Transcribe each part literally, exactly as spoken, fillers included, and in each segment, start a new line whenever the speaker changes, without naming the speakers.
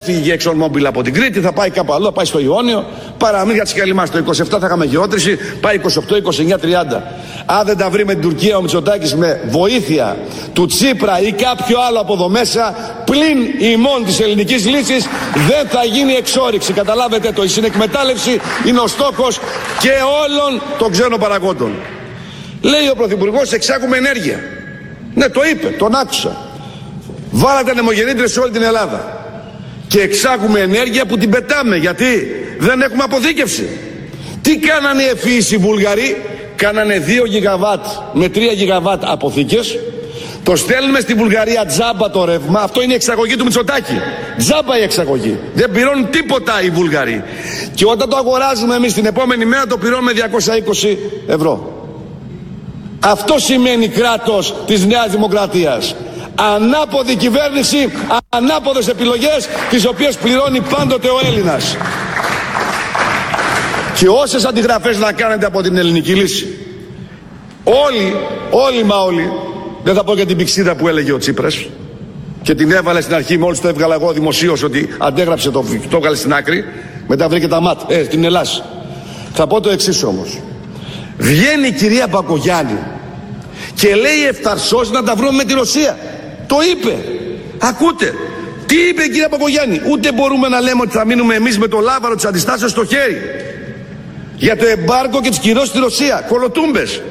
Φύγει η ExxonMobil από την Κρήτη, θα πάει κάπου αλλού, θα πάει στο Ιόνιο. Παραμύθια για τη Σκαλιμάς. Το είκοσι επτά θα είχαμε γεώτρηση, πάει είκοσι οκτώ, είκοσι εννιά, τριάντα. Αν δεν τα βρει με την Τουρκία ο Μητσοτάκης με βοήθεια του Τσίπρα ή κάποιο άλλο από εδώ μέσα, πλην ημών της ελληνικής λύσης, δεν θα γίνει εξόριξη. Καταλάβετε το, η συνεκμετάλλευση είναι ο στόχος και όλων των ξένων παραγόντων. Λέει ο Πρωθυπουργός, εξάγουμε ενέργεια. Ναι, το είπε, τον άκουσα. Βάλατε ανεμογεννήτριες σε όλη την Ελλάδα. Και εξάγουμε ενέργεια που την πετάμε. Γιατί δεν έχουμε αποθήκευση. Τι κάνανε οι ευφυείς οι Βούλγαροι? Κάνανε δύο γιγαβάτ με τρία γιγαβάτ αποθήκες. Το στέλνουμε στη Βουλγαρία τζάμπα το ρεύμα. Αυτό είναι η εξαγωγή του Μητσοτάκη. Τζάμπα η εξαγωγή. Δεν πληρώνουν τίποτα οι Βούλγαροι. Και όταν το αγοράζουμε εμείς την επόμενη μέρα το πληρώνουμε διακόσια είκοσι ευρώ. Αυτό σημαίνει κράτος της Νέας Δημοκρατίας. Ανάποδη κυβέρνηση, ανάποδες επιλογές, τις οποίες πληρώνει πάντοτε ο Έλληνας. Και όσες αντιγραφές να κάνετε από την ελληνική λύση, όλοι, όλοι μα όλοι, δεν θα πω για την πηξίδα που έλεγε ο Τσίπρας και την έβαλε στην αρχή, μόλις το έβγαλα εγώ δημοσίως ότι αντέγραψε το, το έβγαλε στην άκρη, μετά βρήκε τα μάτ, ε, την Ελλάς. Θα πω το εξής όμως. Βγαίνει η κυρία Μπακογιάννη και λέει ευθαρσώς να τα βρούμε με τη Ρωσία. Το είπε. Ακούτε. Τι είπε η κυρία Μπακογιάννη? Ούτε μπορούμε να λέμε ότι θα μείνουμε εμείς με το λάβαρο της αντιστάσεως στο χέρι για το εμπάργκο και τις κυρώσεις στη Ρωσία. Κολοτούμπες.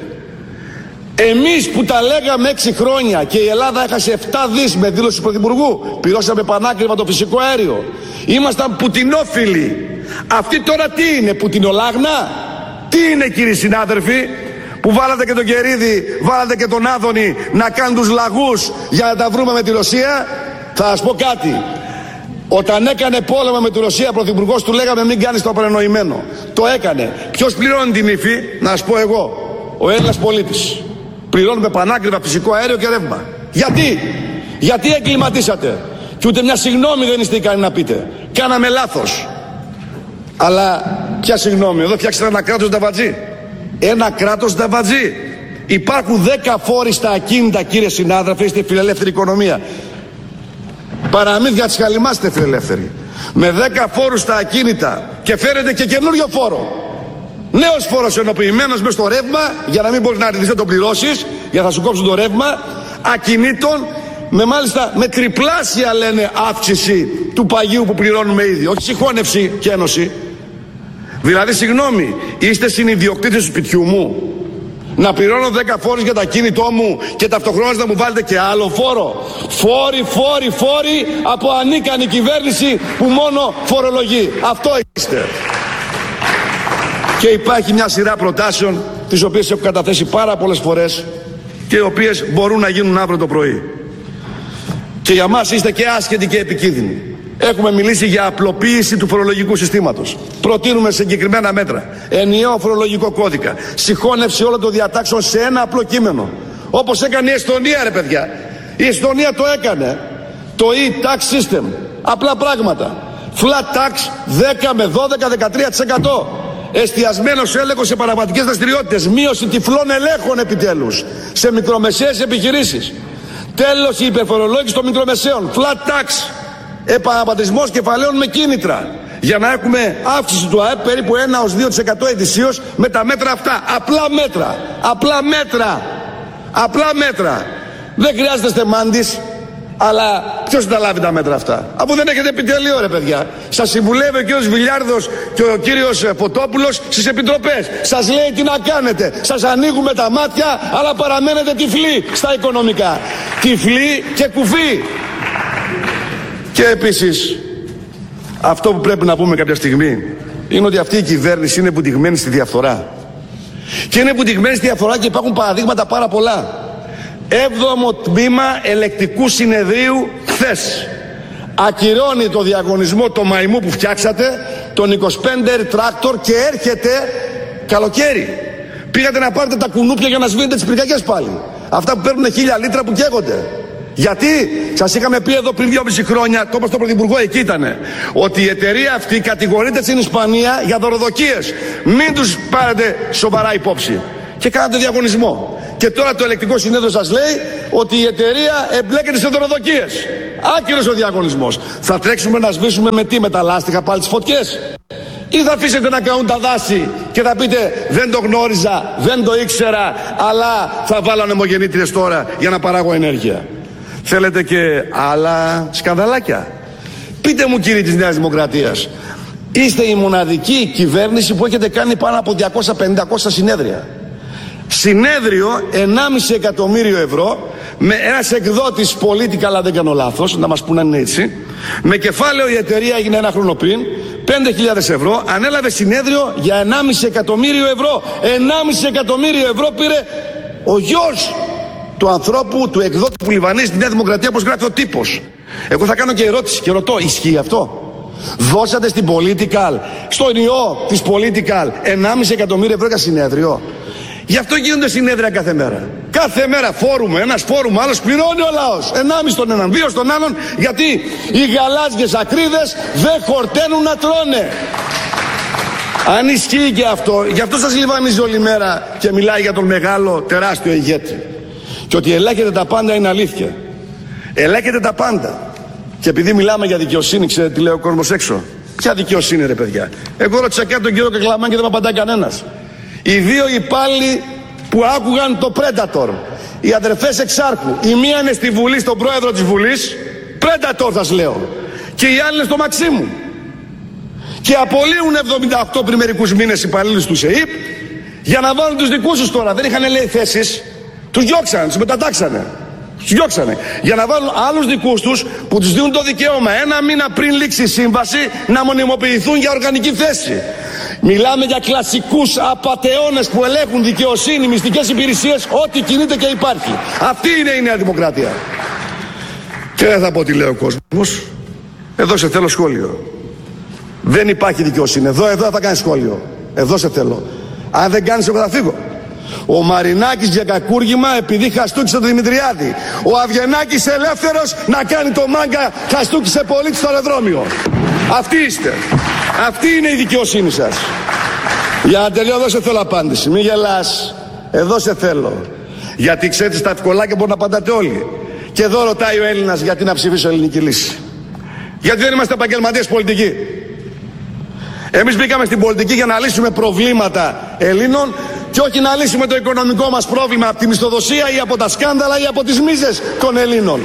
Εμείς που τα λέγαμε έξι χρόνια και η Ελλάδα έχασε επτά δις με δήλωση του Πρωθυπουργού, πληρώσαμε πανάκριβα το φυσικό αέριο. Ήμασταν πουτινόφιλοι. Αυτή τώρα τι είναι? Πουτινολάγνα? Τι είναι, κύριοι συνάδελφοι, που βάλατε και τον Κερίδη, βάλατε και τον Άδωνη να κάνουν τους λαγούς για να τα βρούμε με τη Ρωσία? Θα σας πω κάτι. Όταν έκανε πόλεμο με τη Ρωσία, πρωθυπουργός του λέγαμε μην κάνεις το παρανοημένο. Το έκανε. Ποιος πληρώνει την ύφη? Να σας πω εγώ. Ο Έλληνας πολίτης. Πληρώνουμε πανάκριβα φυσικό αέριο και ρεύμα. Γιατί? Γιατί εγκληματίσατε. Και ούτε μια συγγνώμη δεν είστε ικανοί να πείτε. Κάναμε λάθος. Αλλά ποια συγγνώμη? Εδώ φτιάξατε ένα κράτος νταβατζή. Ένα κράτος νταβατζή. Υπάρχουν δέκα φόροι στα ακίνητα, κύριε συνάδελφε, είστε φιλελεύθερη οικονομία. Παραμύθια της Χαλιμάς είστε φιλελεύθεροι. Με δέκα φόρους στα ακίνητα και φέρετε και καινούριο φόρο. Νέος φόρος ενοποιημένος μες στο ρεύμα, για να μην μπορείς να αρνηθείς να το πληρώσεις, για να θα σου κόψουν το ρεύμα. Ακινήτων, με μάλιστα με τριπλάσια λένε αύξηση του παγίου που πληρώνουμε ήδη. Όχι συγχώνευση και ένωση. Δηλαδή, συγγνώμη, είστε συνιδιοκτήτες του σπιτιού μου? Να πληρώνω δέκα φόρους για το ακίνητό μου και ταυτοχρόνως να μου βάλετε και άλλο φόρο? Φόροι, φόροι, φόροι από ανίκανη κυβέρνηση που μόνο φορολογεί. Αυτό είστε. Και υπάρχει μια σειρά προτάσεων, τις οποίες έχω καταθέσει πάρα πολλές φορές και οι οποίες μπορούν να γίνουν αύριο το πρωί. Και για μας είστε και άσχετοι και επικίνδυνοι. Έχουμε μιλήσει για απλοποίηση του φορολογικού συστήματος. Προτείνουμε συγκεκριμένα μέτρα. Ενιαίο φορολογικό κώδικα. Συγχώνευση όλων των διατάξεων σε ένα απλό κείμενο. Όπως έκανε η Εστονία, ρε παιδιά. Η Εστονία το έκανε. Το e-tax system. Απλά πράγματα. Flat tax δέκα με δώδεκα με δεκατρία τοις εκατό. Εστιασμένος έλεγχος σε παραβατικές δραστηριότητες. Μείωση τυφλών ελέγχων επιτέλους σε μικρομεσαίες επιχειρήσεις. Τέλος, η υπερφορολόγηση των μικρομεσαίων. Flat tax. Επαναπατρισμός κεφαλαίων με κίνητρα. Για να έχουμε αύξηση του ΑΕΠ περίπου ένα έως δύο τοις εκατό ετησίως με τα μέτρα αυτά. Απλά μέτρα. Απλά μέτρα. Απλά μέτρα. Δεν χρειάζεται στεμάντης. Αλλά ποιος θα τα λάβει τα μέτρα αυτά? Αφού δεν έχετε επιτελείο, ρε παιδιά. Σας συμβουλεύει ο κύριος Βιλιάρδος και ο κύριος Φωτόπουλος στις επιτροπές. Σας λέει τι να κάνετε. Σας ανοίγουμε τα μάτια, αλλά παραμένετε τυφλοί στα οικονομικά. Τυφλοί και κουφοί. Και επίσης, αυτό που πρέπει να πούμε κάποια στιγμή είναι ότι αυτή η κυβέρνηση είναι βουτυγμένη στη διαφθορά. Και είναι βουτυγμένη στη διαφθορά και υπάρχουν παραδείγματα πάρα πολλά. Έβδομο τμήμα ελεκτικού συνεδρίου χθες ακυρώνει το διαγωνισμό το μαϊμού που φτιάξατε, τον είκοσι πέντε τράκτορ, και έρχεται καλοκαίρι. Πήγατε να πάρετε τα κουνούπια για να σβήνετε τις πυρκαγιές πάλι. Αυτά που παίρνουν χίλια λίτρα που καίγονται. Γιατί σας είχαμε πει εδώ πριν δυόμιση χρόνια, το είπα στον Πρωθυπουργό, εκεί ήτανε, ότι η εταιρεία αυτή κατηγορείται στην Ισπανία για δωροδοκίες. Μην τους πάρετε σοβαρά υπόψη. Και κάνατε διαγωνισμό. Και τώρα το ελεκτικό συνέδριο σας λέει ότι η εταιρεία εμπλέκεται σε δωροδοκίες. Άκυρος ο διαγωνισμός. Θα τρέξουμε να σβήσουμε με τι, με τα λάστιχα πάλι τις φωτιές? Ή θα αφήσετε να καούν τα δάση και θα πείτε δεν το γνώριζα, δεν το ήξερα, αλλά θα βάλω ανεμογεννήτριες τώρα για να παράγω ενέργεια? Θέλετε και άλλα σκανδαλάκια? Πείτε μου, κύριοι της Νέας Δημοκρατίας, είστε η μοναδική κυβέρνηση που έχετε κάνει πάνω από διακόσια πενήντα συνέδρια. Συνέδριο ενάμιση εκατομμύριο ευρώ με ένας εκδότης Political, αν δεν κάνω λάθος, να μας πούνε αν είναι έτσι, με κεφάλαιο η εταιρεία έγινε ένα χρόνο πριν πέντε χιλιάδες ευρώ, ανέλαβε συνέδριο για ενάμιση εκατομμύριο ευρώ. ενάμιση εκατομμύριο ευρώ πήρε ο γιος του ανθρώπου, του εκδότη που λιβανίζει στη Νέα Δημοκρατία, όπως γράφει ο τύπος. Εγώ θα κάνω και ερώτηση και ρωτώ, ισχύει αυτό? Δώσατε στην Political, στον ιό της Political, ενάμιση εκατομμύριο ευρώ για συνέδριο? Γι' αυτό γίνονται συνέδρια κάθε μέρα. Κάθε μέρα φόρουμ, ένας φόρουμ, άλλος πληρώνει ο λαός. Ενάμιση τον έναν, δύο στον άλλον, γιατί οι γαλάζιες ακρίδες δεν χορταίνουν να τρώνε. Αν ισχύει και αυτό, γι' αυτό σας λιβανίζει όλη μέρα και μιλάει για τον μεγάλο τεράστιο ηγέτη. Και ότι ελέγχεται τα πάντα είναι αλήθεια. Ελέγχεται τα πάντα. Και επειδή μιλάμε για δικαιοσύνη, ξέρετε τι λέει ο κόσμος έξω? Ποια δικαιοσύνη, ρε παιδιά? Εγώ ρώτησα και τον κύριο Κακλαμάν και δεν με απαντάει κανένας. Οι δύο υπάλληλοι που άκουγαν το Predator, οι αδερφές Εξάρχου, η μία είναι στη Βουλή, στον πρόεδρο της Βουλής, Predator σας λέω, και η άλλη είναι στο Μαξίμου, και απολύουν εβδομήντα οκτώ πριν μερικούς μήνες υπαλλήλους του ΣΕΙΠ για να βάλουν τους δικούς τους τώρα. Δεν είχαν, λέει, θέσεις, τους διώξανε, τους μετατάξανε, τους διώξανε για να βάλουν άλλους δικούς τους που τους δίνουν το δικαίωμα ένα μήνα πριν λήξει η σύμβαση να μονιμοποιηθούν για οργανική θέση. Μιλάμε για κλασικούς απατεώνες που ελέγχουν δικαιοσύνη, μυστικές υπηρεσίες, ό,τι κινείται και υπάρχει. Αυτή είναι η Νέα Δημοκρατία. Και δεν θα πω τι λέει ο κόσμος. Εδώ σε θέλω σχόλιο. Δεν υπάρχει δικαιοσύνη. Εδώ, εδώ θα κάνει σχόλιο. Εδώ σε θέλω. Αν δεν κάνεις, εγώ θα φύγω. Ο Μαρινάκης για κακούργημα επειδή χαστούκισε τον Δημητριάδη. Ο Αβγενάκης ελεύθερος να κάνει το μάγκα χαστούκισε πολίτη στο αεροδρόμιο. Αυτοί είστε. Αυτή είναι η δικαιοσύνη σας. Για να τελειώ, εδώ σε θέλω απάντηση. Μην γελάς. Εδώ σε θέλω. Γιατί ξέρετε, στα ευκολάκια μπορεί να απαντάτε όλοι. Και εδώ ρωτάει ο Έλληνας γιατί να ψηφίσω ελληνική λύση. Γιατί δεν είμαστε επαγγελματίες πολιτικοί. Εμείς μπήκαμε στην πολιτική για να λύσουμε προβλήματα Ελλήνων και όχι να λύσουμε το οικονομικό μας πρόβλημα από τη μισθοδοσία ή από τα σκάνδαλα ή από τις μίζες των Ελλήνων.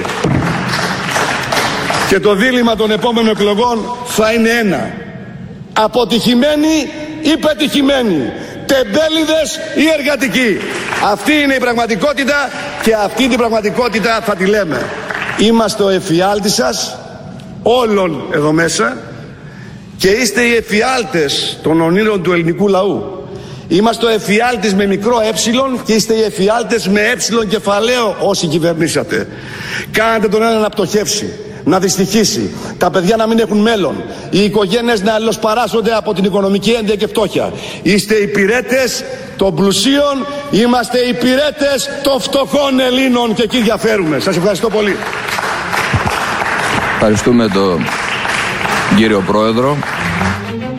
Και το δίλημμα των επόμενων εκλογών θα είναι ένα. Αποτυχημένοι ή πετυχημένοι. Τεμπέληδες ή εργατικοί. Αυτή είναι η πραγματικότητα και αυτή την πραγματικότητα θα τη λέμε. Είμαστε ο εφιάλτης σας, όλων εδώ μέσα, και είστε οι εφιάλτες των ονείρων του ελληνικού λαού. Είμαστε ο εφιάλτης με μικρό ε και είστε οι εφιάλτες με ε κεφαλαίο όσοι κυβερνήσατε. Κάνατε τον ένα να πτωχεύσει, να δυστυχήσει, τα παιδιά να μην έχουν μέλλον, οι οικογένειες να αλληλοσπαράσσονται από την οικονομική ένδια και φτώχεια. Είστε υπηρέτες των πλουσίων, είμαστε υπηρέτες των φτωχών Ελλήνων και εκεί διαφέρουμε. Σας ευχαριστώ πολύ.
Ευχαριστούμε τον κύριο Πρόεδρο.